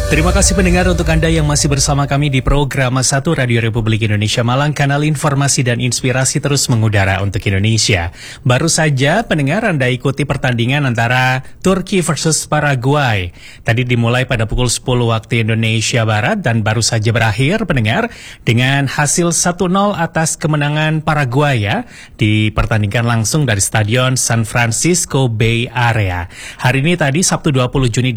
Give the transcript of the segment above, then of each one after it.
Terima kasih pendengar untuk Anda yang masih bersama kami di program 1 Radio Republik Indonesia Malang, kanal informasi dan inspirasi terus mengudara untuk Indonesia. Baru saja pendengar Anda ikuti pertandingan antara Turki versus Paraguay. Tadi dimulai pada pukul 10 waktu Indonesia Barat dan baru saja berakhir pendengar dengan hasil 1-0 atas kemenangan Paraguay ya, dipertandingkan langsung dari Stadion San Francisco Bay Area. Hari ini tadi Sabtu 20 Juni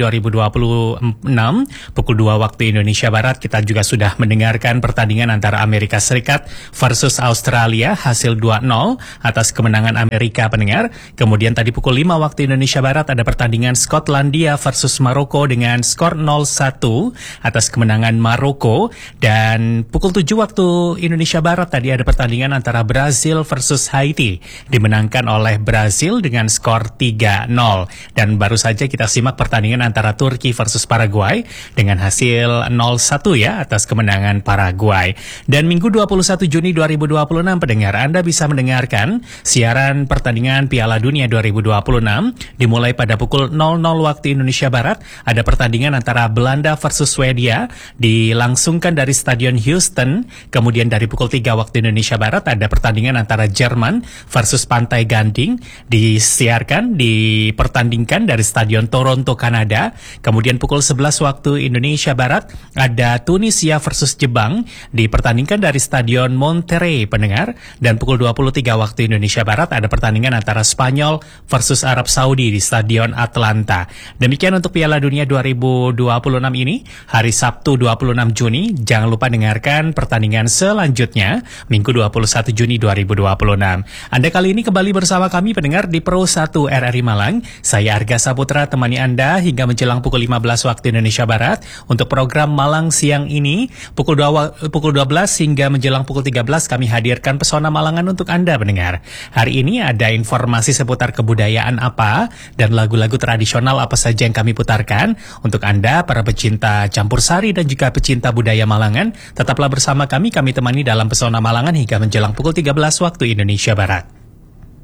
2026 pukul 2 waktu Indonesia Barat kita juga sudah mendengarkan pertandingan antara Amerika Serikat versus Australia, hasil 2-0 atas kemenangan Amerika pendengar. Kemudian tadi pukul 5 waktu Indonesia Barat ada pertandingan Skotlandia versus Maroko dengan skor 0-1 atas kemenangan Maroko. Dan pukul 7 waktu Indonesia Barat tadi ada pertandingan antara Brazil versus Haiti, dimenangkan oleh Brazil dengan skor 3-0. Dan baru saja kita simak pertandingan antara Turki versus Paraguay dengan hasil 0-1 ya atas kemenangan Paraguay. Dan Minggu 21 Juni 2026 pendengar, Anda bisa mendengarkan siaran pertandingan Piala Dunia 2026 dimulai pada pukul 00 waktu Indonesia Barat. Ada pertandingan antara Belanda versus Swedia dilangsungkan dari Stadion Houston. Kemudian dari pukul 3 waktu Indonesia Barat ada pertandingan antara Jerman versus Pantai Gading disiarkan, dipertandingkan dari Stadion Toronto, Kanada. Kemudian pukul 11 waktu Indonesia Barat ada Tunisia versus Jepang dipertandingkan dari Stadion Monterrey pendengar. Dan pukul 23 waktu Indonesia Barat ada pertandingan antara Spanyol versus Arab Saudi di Stadion Atlanta. Demikian untuk Piala Dunia 2026 ini, hari Sabtu 26 Juni. Jangan lupa dengarkan pertandingan selanjutnya Minggu 21 Juni 2026. Anda kali ini kembali bersama kami pendengar di Pro 1 RRI Malang. Saya Arga Saputra temani Anda hingga menjelang pukul 15 waktu Indonesia Barat untuk program Malang siang ini. Pukul 12 hingga menjelang pukul 13 kami hadirkan pesona Malangan untuk Anda pendengar. Hari ini ada informasi seputar kebudayaan apa dan lagu-lagu tradisional apa saja yang kami putarkan untuk Anda para pecinta campur sari dan juga pecinta budaya Malangan. Tetaplah bersama kami temani dalam pesona Malangan hingga menjelang pukul 13 waktu Indonesia Barat.